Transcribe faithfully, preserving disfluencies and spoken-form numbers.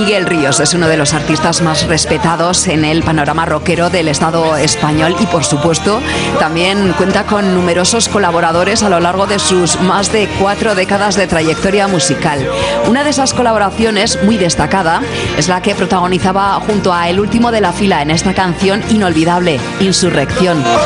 Miguel Ríos es uno de los artistas más respetados en el panorama rockero del Estado español y, por supuesto, también cuenta con numerosos colaboradores a lo largo de sus más de cuatro décadas de trayectoria musical. Una de esas colaboraciones muy destacada es la que protagonizaba junto a El Último de la Fila en esta canción inolvidable, Insurrección.